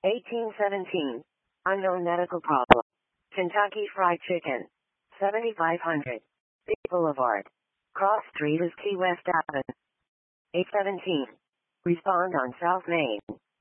1817. Unknown medical problem. Kentucky Fried Chicken. 7500. Big Boulevard. Cross Street is Key West Avenue. 817. Respond on South Main.